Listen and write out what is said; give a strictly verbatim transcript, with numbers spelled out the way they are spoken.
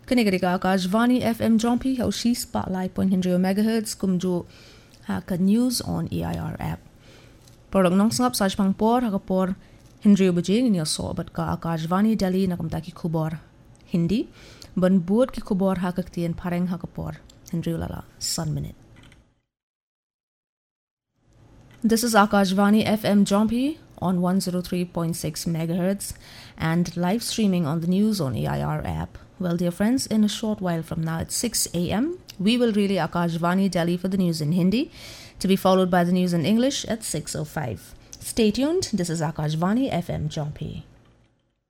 Kaniga ka Akashvani F M Jompi Haushi Spotlight point hundred megahertz kumjo haka news on A I R app. Product nong sangap saj pang por haka por Hendrio bajing ni so bat ka Akashvani Delhi nakamta ki khubor Hindi ban board ki khubor haka ktien pareng haka por Hendrio lala Sun Minute. This is Akashvani F M Jompi on one oh three point six megahertz and live streaming on the News on A I R app. Well, dear friends, in a short while from now at six a.m., we will relay Akashvani Delhi for the news in Hindi, to be followed by the news in English at six oh five. Stay tuned. This is Akashvani F M Jompi.